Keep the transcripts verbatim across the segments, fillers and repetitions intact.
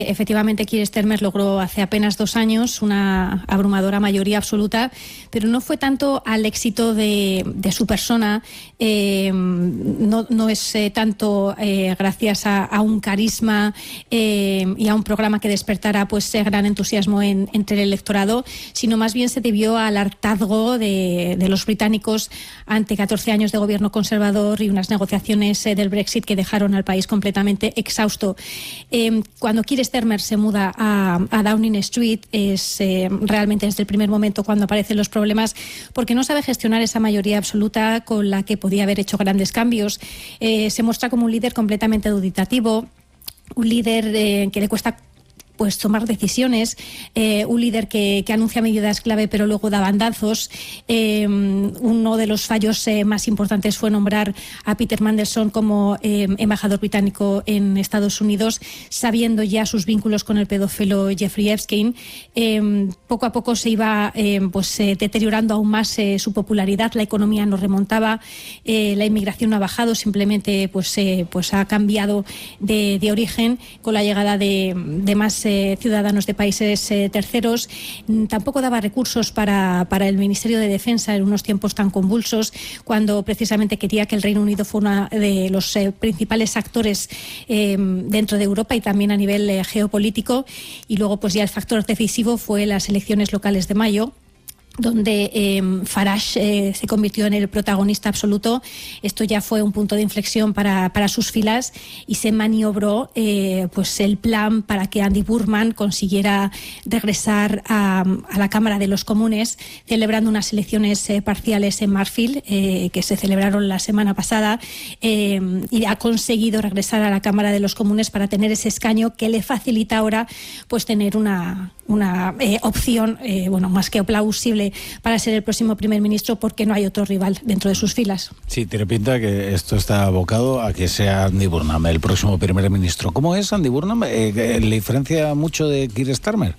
Efectivamente, Keir Starmer logró hace apenas dos años una abrumadora mayoría absoluta, pero no fue tanto al éxito de, de su persona, eh, no, no es eh, tanto eh, gracias a, a un carisma eh, y a un programa que despertara pues eh, gran entusiasmo en, entre el electorado, sino más bien se debió al hartazgo de, de los británicos ante catorce años de gobierno conservador y unas negociaciones eh, del Brexit que dejaron al país completamente exhausto. Eh, cuando Keir Starmer se muda a, a Downing Street, es eh, realmente desde el primer momento cuando aparecen los problemas, porque no sabe gestionar esa mayoría absoluta con la que podía haber hecho grandes cambios. Eh, se muestra como un líder completamente dubitativo, un líder eh, que le cuesta pues tomar decisiones, eh, un líder que, que anuncia medidas clave pero luego da bandazos. Eh, uno de los fallos eh, más importantes fue nombrar a Peter Mandelson como eh, embajador británico en Estados Unidos, sabiendo ya sus vínculos con el pedófilo Jeffrey Epstein. Eh, poco a poco se iba eh, pues, eh, deteriorando aún más eh, su popularidad, la economía no remontaba, eh, la inmigración no ha bajado, simplemente pues, eh, pues ha cambiado de, de origen con la llegada de, de más eh, ciudadanos de países eh, terceros. Tampoco daba recursos para, para el Ministerio de Defensa en unos tiempos tan convulsos, cuando precisamente quería que el Reino Unido fuera uno de los eh, principales actores eh, dentro de Europa y también a nivel eh, geopolítico. Y luego pues ya el factor decisivo fue las elecciones locales de mayo, donde eh, Farage eh, se convirtió en el protagonista absoluto. Esto ya fue un punto de inflexión para, para sus filas y se maniobró eh, pues el plan para que Andy Burnham consiguiera regresar a, a la Cámara de los Comunes, celebrando unas elecciones eh, parciales en Marfield eh, que se celebraron la semana pasada, eh, y ha conseguido regresar a la Cámara de los Comunes para tener ese escaño que le facilita ahora pues tener una, una eh, opción eh, bueno, más que plausible para ser el próximo primer ministro, porque no hay otro rival dentro de sus filas. Sí, tiene pinta que esto está abocado a que sea Andy Burnham el próximo primer ministro. ¿Cómo es Andy Burnham? Eh, ¿Le diferencia mucho de Keir Starmer?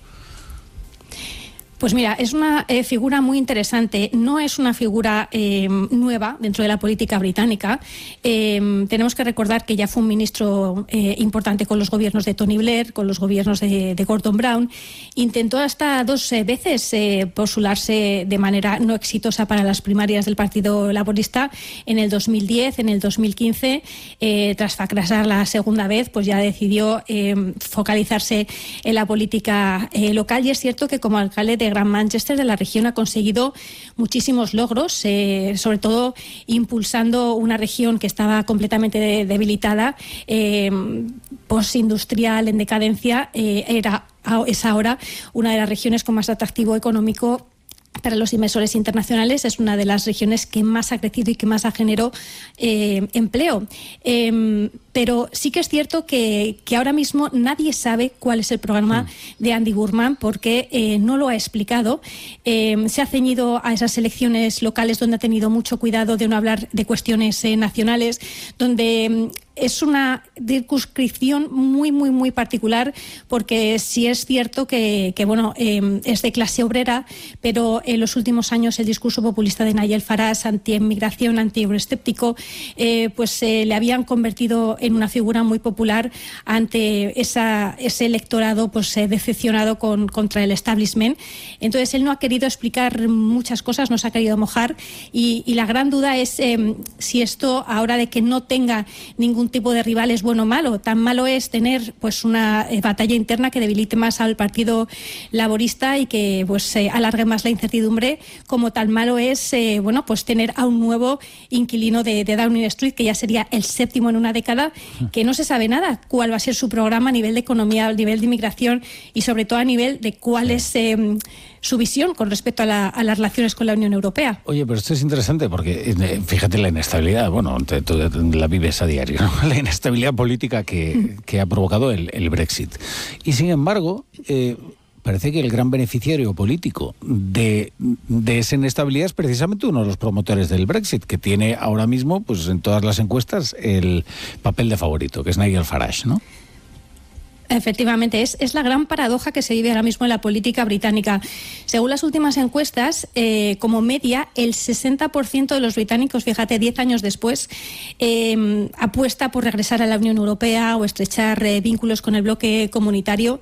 Pues mira, es una eh, figura muy interesante. No es una figura eh, nueva dentro de la política británica. Eh, tenemos que recordar que ya fue un ministro eh, importante con los gobiernos de Tony Blair, con los gobiernos de, de Gordon Brown. Intentó hasta dos eh, veces eh, postularse de manera no exitosa para las primarias del Partido Laborista en el dos mil diez, en el dos mil quince. Eh, tras fracasar la segunda vez, pues ya decidió eh, focalizarse en la política eh, local. Y es cierto que como alcalde de Gran Manchester, de la región, ha conseguido muchísimos logros, eh, sobre todo impulsando una región que estaba completamente de, debilitada, eh, postindustrial, en decadencia. Eh, era, es ahora una de las regiones con más atractivo económico para los inversores internacionales. Es una de las regiones que más ha crecido y que más ha generado eh, empleo. Eh, pero sí que es cierto que, que ahora mismo nadie sabe cuál es el programa de Andy Burnham, porque eh, no lo ha explicado. Eh, se ha ceñido a esas elecciones locales donde ha tenido mucho cuidado de no hablar de cuestiones eh, nacionales, donde es una circunscripción muy, muy, muy particular, porque sí es cierto que, que bueno, eh, es de clase obrera, pero en los últimos años el discurso populista de Nigel Farage, anti-inmigración, anti-euroescéptico, eh, pues eh, le habían convertido en una figura muy popular ante esa, ese electorado pues eh, decepcionado con, contra el establishment. Entonces él no ha querido explicar muchas cosas, no se ha querido mojar, y, y la gran duda es eh, si esto, ahora de que no tenga ningún tipo de rival, es bueno o malo. Tan malo es tener pues una eh, batalla interna que debilite más al Partido Laborista y que pues eh, alargue más la incertidumbre, como tan malo es eh, bueno pues tener a un nuevo inquilino de, de Downing Street, que ya sería el séptimo en una década, que no se sabe nada cuál va a ser su programa a nivel de economía, a nivel de inmigración y sobre todo a nivel de cuál es eh, su visión con respecto a, la, a las relaciones con la Unión Europea. Oye, pero esto es interesante porque fíjate la inestabilidad, bueno, tú la vives a diario, ¿no? La inestabilidad política que, que ha provocado el, el Brexit. Y sin embargo, eh, parece que el gran beneficiario político de, de esa inestabilidad es precisamente uno de los promotores del Brexit, que tiene ahora mismo, pues en todas las encuestas, el papel de favorito, que es Nigel Farage, ¿no? Efectivamente, es, es la gran paradoja que se vive ahora mismo en la política británica. Según las últimas encuestas, eh, como media, el sesenta por ciento de los británicos, fíjate, diez años después, eh, apuesta por regresar a la Unión Europea o estrechar eh, vínculos con el bloque comunitario.